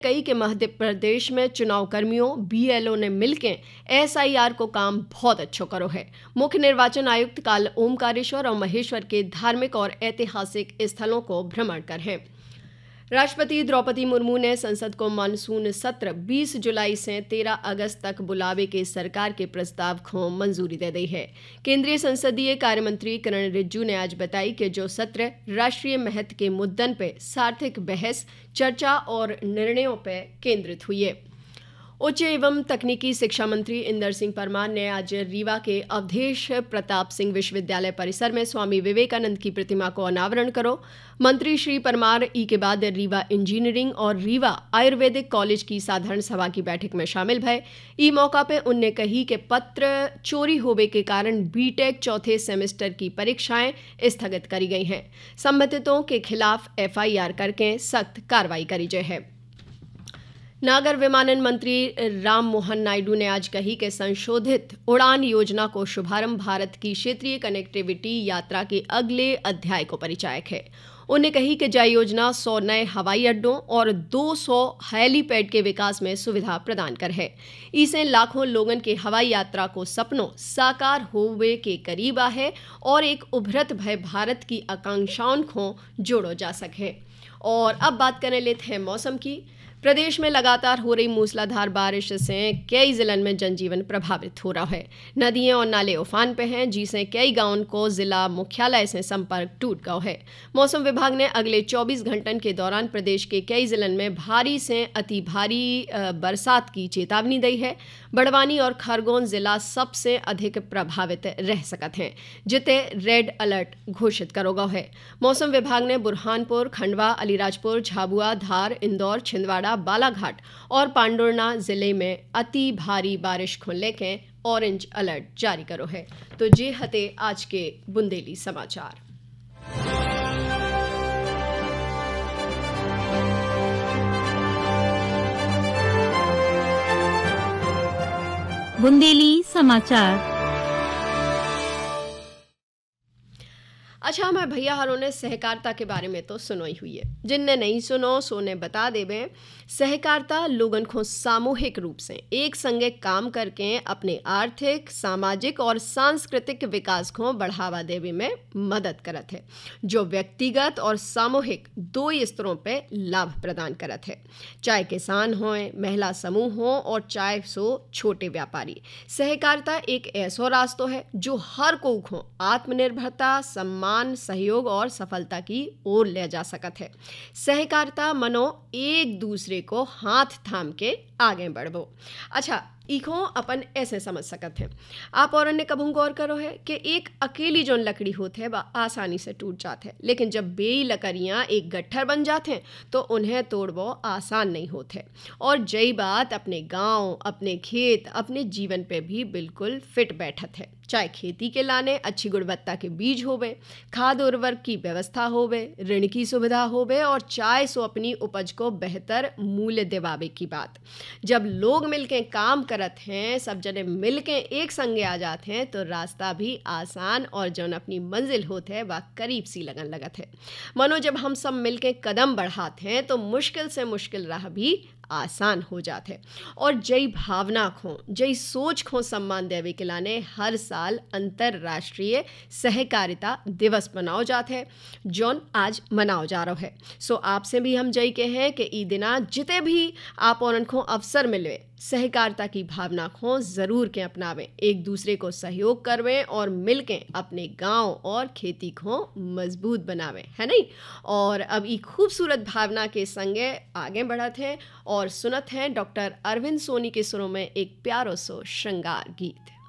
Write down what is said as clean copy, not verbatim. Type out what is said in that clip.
कई के मध्य प्रदेश में चुनाव कर्मियों बीएलओ ने मिलकर एसआईआर को काम बहुत अच्छो करो है। मुख्य निर्वाचन आयुक्त काल ओमकारेश्वर और महेश्वर के धार्मिक और ऐतिहासिक स्थलों को भ्रमण कर हैं। राष्ट्रपति द्रौपदी मुर्मू ने संसद को मानसून सत्र 20 जुलाई से 13 अगस्त तक बुलावे के सरकार के प्रस्ताव को मंजूरी दे दी है। केंद्रीय संसदीय कार्य मंत्री किरण रिजिजू ने आज बताई कि जो सत्र राष्ट्रीय महत्व के मुद्दन पे सार्थक बहस, चर्चा और निर्णयों पर केंद्रित हुई है। उच्च एवं तकनीकी शिक्षा मंत्री इंदर सिंह परमार ने आज रीवा के अवधेश प्रताप सिंह विश्वविद्यालय परिसर में स्वामी विवेकानंद की प्रतिमा को अनावरण करो। मंत्री श्री परमार के बाद रीवा इंजीनियरिंग और रीवा आयुर्वेदिक कॉलेज की साधारण सभा की बैठक में शामिल भय। मौका पे उनने कही कि पत्र चोरी होने के कारण बीटेक चौथे सेमेस्टर की परीक्षाएं स्थगित करी गई हैं। संबंधितों के खिलाफ एफआईआर करके सख्त कार्रवाई करी जाए है। नागर विमानन मंत्री राम मोहन नायडू ने आज कही कि संशोधित उड़ान योजना को शुभारंभ भारत की क्षेत्रीय कनेक्टिविटी यात्रा के अगले अध्याय को परिचायक है। उन्हें कही कि जय योजना 100 नए हवाई अड्डों और 200 हेलीपैड के विकास में सुविधा प्रदान कर है। इससे लाखों लोगों के हवाई यात्रा को सपनों साकार होवे के करीब आ है और एक उभरत भय भारत की आकांक्षाओं को जोड़ो जा सके। और अब बात करने लेते हैं मौसम की। प्रदेश में लगातार हो रही मूसलाधार बारिश से कई जिलों में जनजीवन प्रभावित हो रहा है। नदियां और नाले उफान पे हैं, जिससे कई गांवों को जिला मुख्यालय से संपर्क टूट गया है। मौसम विभाग ने अगले 24 घंटों के दौरान प्रदेश के कई जिलों में भारी से अति भारी बरसात की चेतावनी दी है। बड़वानी और खरगोन जिला सबसे अधिक प्रभावित रह सकते हैं, जिते रेड अलर्ट घोषित करो गया है। मौसम विभाग ने बुरहानपुर, खंडवा, अलीराजपुर, झाबुआ, धार, इंदौर, छिंदवाड़ा, बालाघाट और पांडुरना जिले में अति भारी बारिश को लेकर ऑरेंज अलर्ट जारी करो है। तो जे हते आज के बुंदेली समाचार। बुंदेली समाचार। अच्छा, हमारे भैया हरों ने सहकारिता के बारे में तो सुनो ही हुई है। जिनने नहीं सुनो सोने बता देवे। सहकारिता लोगन को सामूहिक रूप से एक संगे काम करके अपने आर्थिक, सामाजिक और सांस्कृतिक विकास को बढ़ावा देवे में मदद करत है, जो व्यक्तिगत और सामूहिक दो स्तरों पे लाभ प्रदान करत है। चाहे किसान हो, महिला समूह हो और चाहे सो छोटे व्यापारी। सहकारिता एक ऐसा रास्ता है जो हर को आत्मनिर्भरता, सम्मान, सहयोग और सफलता की ओर ले जा सकत है। सहकारिता मनो एक दूसरे को हाथ थाम के आगे बढ़ो। अच्छा, इको अपन ऐसे समझ सकत हैं। आप और ने कभी गौर करो है कि एक अकेली जो लकड़ी होते है वह आसानी से टूट जाते हैं, लेकिन जब बेई लकड़ियाँ एक गट्ठर बन जाते हैं तो उन्हें तोड़बो आसान नहीं होते। और जई बात अपने गांव, अपने खेत, अपने जीवन पे भी बिल्कुल फिट बैठत है। चाहे खेती के लाने अच्छी गुणवत्ता के बीज होवे, खाद उर्वरक की व्यवस्था होवे, ऋण की सुविधा होवे और चाहे सो अपनी उपज को बेहतर मूल्य दिवावे की बात। जब लोग मिलके काम करत हैं, सब जने मिलके एक संगे आ जाते हैं तो रास्ता भी आसान और जौन अपनी मंजिल होते है वह करीब सी लगन लगत है। मनो जब हम सब मिलके कदम बढ़ाते हैं तो मुश्किल से मुश्किल राह भी आसान हो जाते हैं। और जय भावना को, जय सोच को सम्मान देवे के लाने हर साल अंतरराष्ट्रीय सहकारिता दिवस मनाओ जाते हैं, जौन आज मनाओ जा रहा है। सो आपसे भी हम जय के हैं कि ई दिना जिते भी आप और उनको अवसर मिले, सहकारिता की भावना को जरूर के अपनावें, एक दूसरे को सहयोग करवें और मिलके अपने गांव और खेती को मजबूत बनावें, है नहीं। और अब ये खूबसूरत भावना के संगे आगे बढ़त हैं और सुनत हैं डॉक्टर अरविंद सोनी के सुरों में एक प्यारो सो श्रृंगार गीत।